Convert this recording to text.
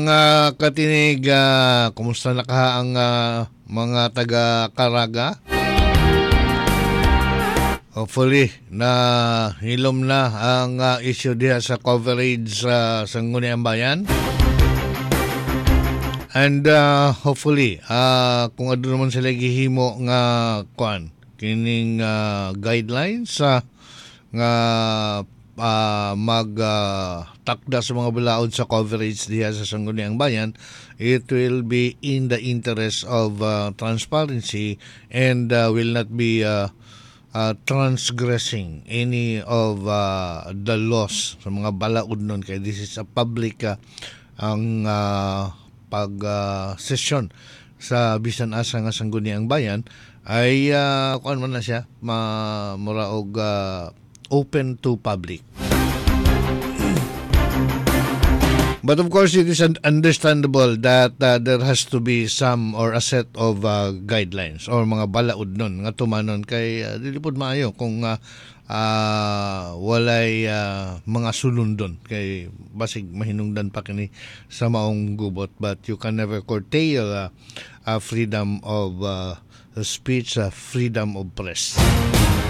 Mga katinig, kumusta na ka ang mga taga-Caraga? Hopefully, na hilom na ang issue diha sa coverage sa Sangguniang Bayan. And hopefully, kung ano naman sila gihimo nga kining guidelines nga takda sa mga balaod sa coverage diha sa Sangguniang Bayan, it will be in the interest of transparency and will not be transgressing any of the laws sa mga balaod nun, kaya this is a public ang pag-session sa bisan asa nga Sangguniang Bayan ay kuan man na siya muraog open to public. But of course, it is understandable that there has to be some or a set of guidelines or mga balaod nun nga tumanon kay dilipod maayo kung walay mga sulundon kay basig mahinungdan pa kini sa maong gubot, but you can never curtail freedom of speech, freedom of press.